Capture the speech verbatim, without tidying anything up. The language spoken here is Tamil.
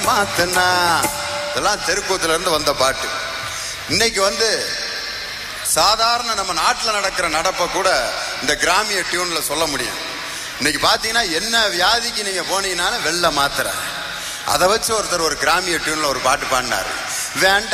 மாத்தனா. இதெல்லாம் தெருக்கூத்துல இருந்து வந்த பாட்டு. இன்னைக்கு வந்து சாதாரண நம்ம நாட்டில் நடக்கிற நடப்பை கூட இந்த கிராமிய டியூன்ல சொல்ல முடியும். இன்னைக்கு பாத்தீங்கன்னா என்ன வியாதிக்கு நீங்க போனீங்கன்னாலும் வெள்ளை மாத்திரை, அதை வச்சு ஒருத்தர் ஒரு கிராமிய டியூன்ல ஒரு பாட்டு பாடினாரு. வேண்டாம்